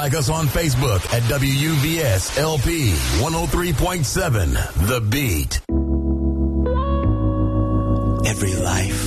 Like us on Facebook at WUVS LP 103.7 The Beat. Every life